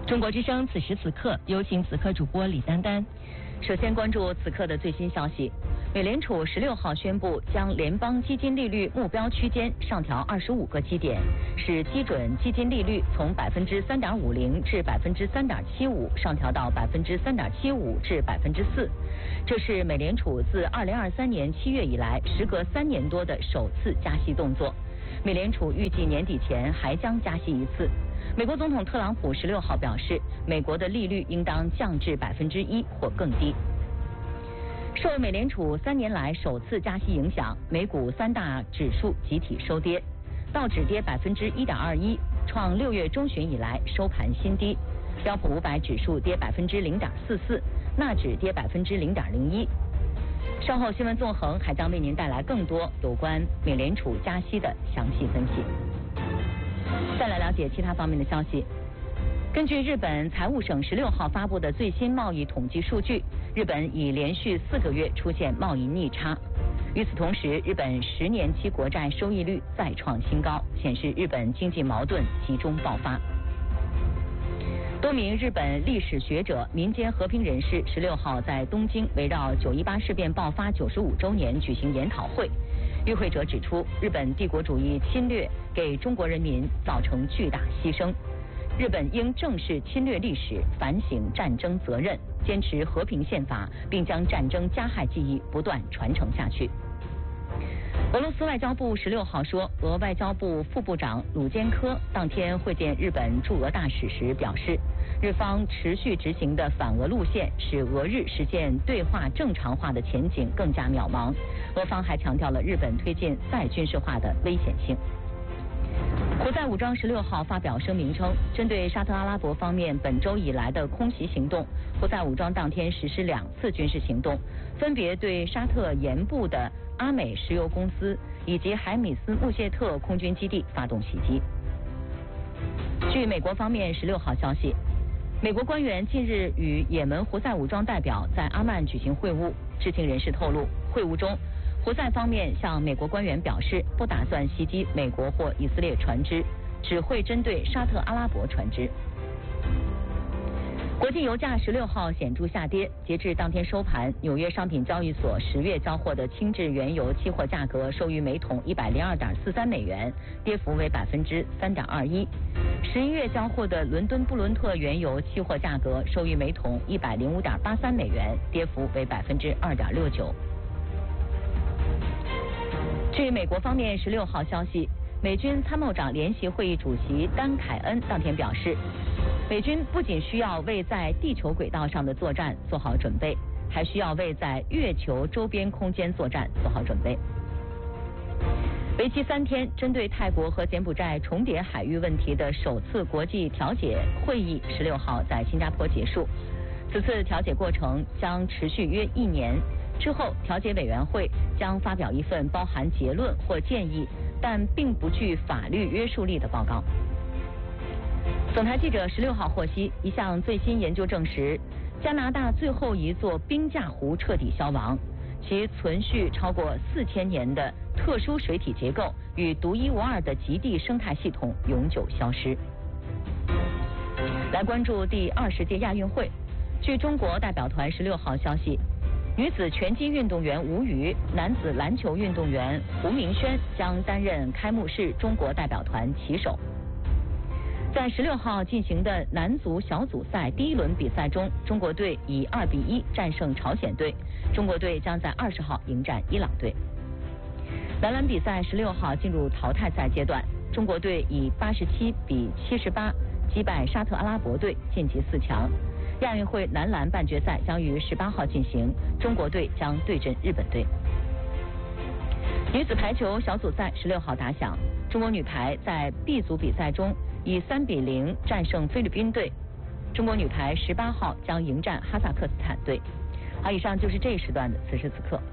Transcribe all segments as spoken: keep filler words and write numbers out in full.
中国之声此时此刻，有请此刻主播李丹丹。首先关注此刻的最新消息，美联储十六号宣布将联邦基金利率目标区间上调二十五个基点，使基准基金利率从百分之三点五零至百分之三点七五上调到百分之三点七五至百分之四。这是美联储自二零二三年七月以来，时隔三年多的首次加息动作。美联储预计年底前还将加息一次。美国总统特朗普十六号表示，美国的利率应当降至百分之一或更低。受美联储三年来首次加息影响，美股三大指数集体收跌，道指跌百分之一点二一，创六月中旬以来收盘新低；标普五百指数跌百分之零点四四，纳指跌百分之零点零一。稍后新闻纵横还将为您带来更多有关美联储加息的详细分析。再来了解其他方面的消息。根据日本财务省十六号发布的最新贸易统计数据，日本已连续四个月出现贸易逆差。与此同时，日本十年期国债收益率再创新高，显示日本经济矛盾集中爆发。多名日本历史学者、民间和平人士十六号在东京围绕九一八事变爆发九十五周年举行研讨会。与会者指出，日本帝国主义侵略给中国人民造成巨大牺牲，日本应正视侵略历史，反省战争责任，坚持和平宪法，并将战争加害记忆不断传承下去。俄罗斯外交部十六号说，俄外交部副部长鲁坚科当天会见日本驻俄大使时表示，日方持续执行的反俄路线使俄日实现对话正常化的前景更加渺茫。俄方还强调了日本推进再军事化的危险性。胡塞武装十六号发表声明称，针对沙特阿拉伯方面本周以来的空袭行动，胡塞武装当天实施两次军事行动，分别对沙特盐部的阿美石油公司以及海米斯穆谢特空军基地发动袭击。据美国方面十六号消息，美国官员近日与也门胡塞武装代表在阿曼举行会晤，知情人士透露，会晤中胡塞方面向美国官员表示，不打算袭击美国或以色列船只，只会针对沙特阿拉伯船只。国际油价十六号显著下跌，截至当天收盘，纽约商品交易所十月交货的轻质原油期货价格收于每桶一百零二点四三美元，跌幅为百分之三点二一。十一月交货的伦敦布伦特原油期货价格收于每桶一百零五点八三美元，跌幅为百分之二点六九。据美国方面十六号消息，美军参谋长联席会议主席丹凯恩当天表示，美军不仅需要为在地球轨道上的作战做好准备，还需要为在月球周边空间作战做好准备。为期三天，针对泰国和柬埔寨重叠海域问题的首次国际调解会议十六号在新加坡结束。此次调解过程将持续约一年，之后调解委员会将发表一份包含结论或建议但并不具法律约束力的报告。总台记者十六号获悉，一项最新研究证实，加拿大最后一座冰架湖彻底消亡，其存续超过四千年的特殊水体结构与独一无二的极地生态系统永久消失。来关注第二十届亚运会，据中国代表团十六号消息，女子拳击运动员吴宇、男子篮球运动员胡明轩将担任开幕式中国代表团旗手。在十六号进行的男足小组赛第一轮比赛中，中国队以二比一战胜朝鲜队，中国队将在二十号迎战伊朗队。男篮比赛十六号进入淘汰赛阶段，中国队以八十七比七十八击败沙特阿拉伯队晋级四强。亚运会男篮半决赛将于十八号进行，中国队将对阵日本队。女子排球小组赛十六号打响，中国女排在 B 组比赛中以三比零战胜菲律宾队，中国女排十八号将迎战哈萨克斯坦队。好，以上就是这一时段的此时此刻。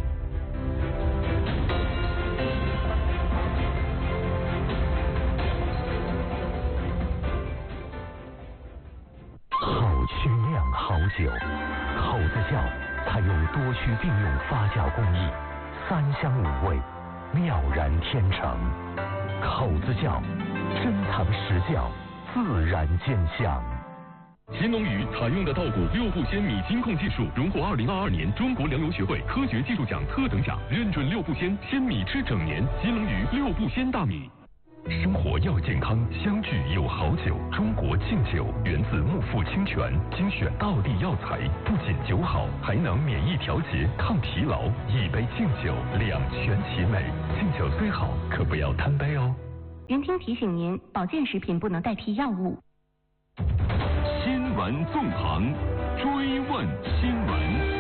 好曲酿好酒，口子窖采用多区并用发酵工艺，三香五味，妙然天成。口子窖，珍藏实窖，自然见香。 新龙鱼采用的稻谷六步鲜米金控技术，荣获二零二二年中国粮油学会科学技术奖特等奖，认准六步鲜，鲜米吃整年。新龙鱼六步鲜大米。 生活要健康，相聚有好酒。中国劲酒源自木富清泉，精选道地药材，不仅酒好，还能免疫调节、抗疲劳。一杯劲酒，两全其美。劲酒虽好，可不要贪杯哦。 云听提醒您，保健食品不能代替药物。 新闻纵横，追问新闻。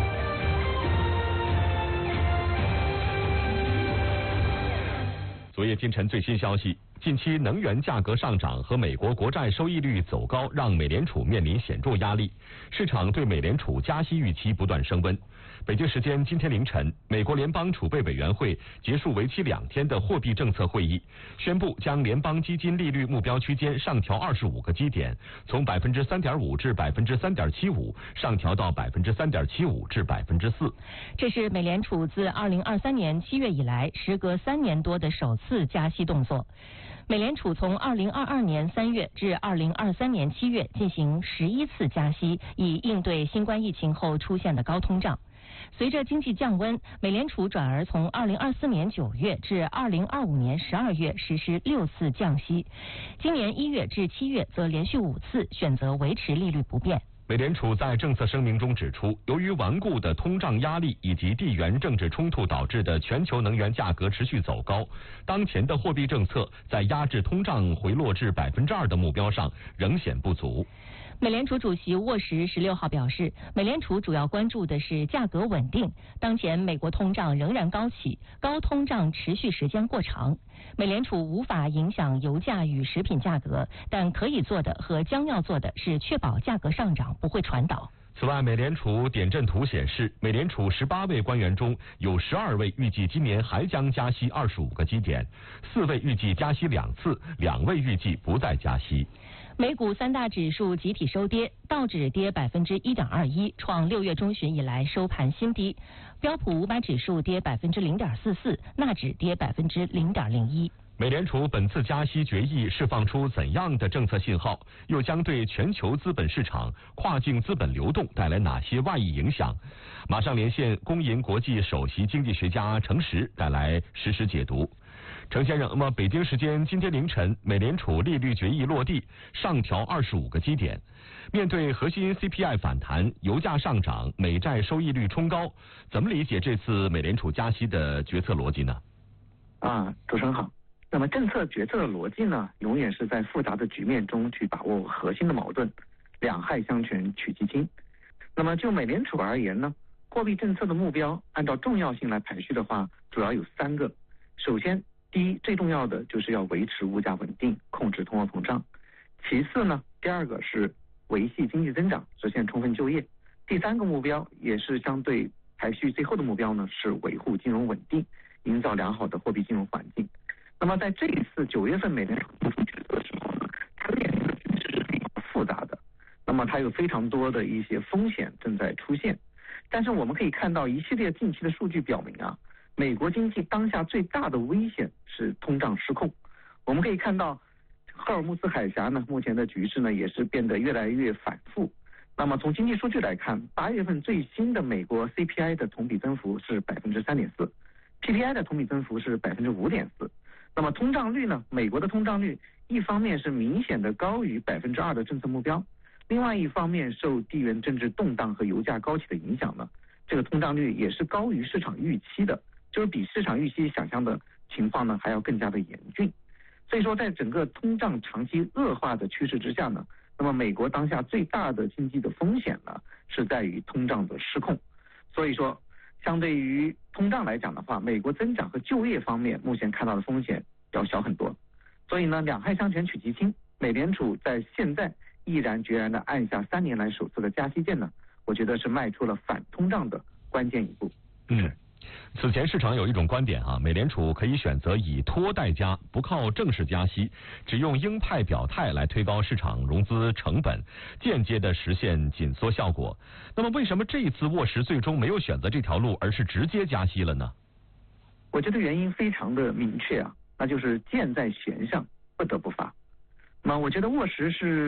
昨夜今晨最新消息，近期能源价格上涨和美国国债收益率走高，让美联储面临显著压力，市场对美联储加息预期不断升温。北京时间今天凌晨，美国联邦储备委员会结束为期两天的货币政策会议，宣布将联邦基金利率目标区间上调二十五个基点，从百分之三点五至百分之三点七五上调到百分之三点七五至百分之四。 这是美联储自二零二三年七月以来，时隔三年多的首次加息动作。美联储从二零二二年三月至二零二三年七月进行十一次加息，以应对新冠疫情后出现的高通胀。随着经济降温，美联储转而从二零二四年九月至二零二五年十二月实施六次降息，今年一月至七月则连续五次选择维持利率不变。 美联储在政策声明中指出，由于顽固的通胀压力以及地缘政治冲突导致的全球能源价格持续走高，当前的货币政策在压制通胀回落至百分之二的目标上仍显不足。 美联储主席沃什十六号表示，美联储主要关注的是价格稳定。当前美国通胀仍然高企，高通胀持续时间过长。美联储无法影响油价与食品价格，但可以做的和将要做的是确保价格上涨不会传导。 此外，美联储点阵图显示，美联储十八位官员中有十二位预计今年还将加息二十五个基点，四位预计加息两次，两位预计不再加息。 美股三大指数集体收跌，道指跌百分之一点二一，创六月中旬以来收盘新低；标普五百指数跌百分之零点四四，纳指跌百分之零点零一。 美联储本次加息决议释放出怎样的政策信号？又将对全球资本市场、跨境资本流动带来哪些外溢影响？马上连线工银国际首席经济学家程实，带来实时解读。程先生，那么北京时间今天凌晨，美联储利率决议落地，上调二十五个基点。面对核心 C P I 反弹、油价上涨、美债收益率冲高，怎么理解这次美联储加息的决策逻辑呢？ 啊，主持人好。那么政策决策的逻辑呢，永远是在复杂的局面中去把握核心的矛盾，两害相权取其轻。那么就美联储而言呢，货币政策的目标按照重要性来排序的话，主要有三个。首先，第一，最重要的就是要维持物价稳定，控制通货膨胀。其次呢，第二个是维系经济增长，实现充分就业。第三个目标也是相对排序最后的目标呢，是维护金融稳定，营造良好的货币金融环境。那么在这一次九月份美联储做出决策的时候呢，它面临的局势是非常复杂的，那么它有非常多的一些风险正在出现。但是我们可以看到一系列近期的数据表明啊，美国经济当下最大的危险是通胀失控。我们可以看到赫尔木斯海峡呢，目前的局势呢也是变得越来越反复。那么从经济数据来看，八月份最新的美国 C P I 的同比增幅是百分之三点四 ，P P I 的同比增幅是百分之五点四。那么通胀率呢，美国的通胀率一方面是明显的高于百分之二的政策目标，另外一方面受地缘政治动荡和油价高企的影响呢，这个通胀率也是高于市场预期的，就是比市场预期想象的情况呢还要更加的严峻。所以说在整个通胀长期恶化的趋势之下呢，那么美国当下最大的经济的风险呢是在于通胀的失控。所以说相对于通胀来讲的话，美国增长和就业方面目前看到的风险要小很多。所以呢，两害相权取其轻，美联储在现在毅然决然的按下三年来首次的加息键呢，我觉得是迈出了反通胀的关键一步。 嗯，此前市场有一种观点啊，美联储可以选择以拖代加，不靠正式加息，只用鹰派表态来推高市场融资成本，间接的实现紧缩效果。那么为什么这一次沃什最终没有选择这条路，而是直接加息了呢？ 我觉得原因非常的明确啊，那就是箭在弦上，不得不发。那么我觉得沃什是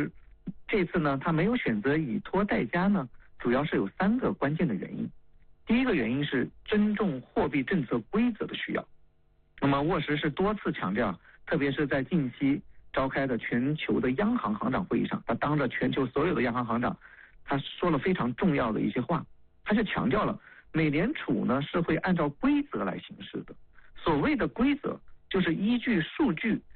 这次呢，他没有选择以拖代加呢，主要是有三个关键的原因。第一个原因是尊重货币政策规则的需要。那么沃什是多次强调，特别是在近期召开的全球的央行行长会议上，他当着全球所有的央行行长，他说了非常重要的一些话，他是强调了美联储呢是会按照规则来行事的。所谓的规则就是依据数据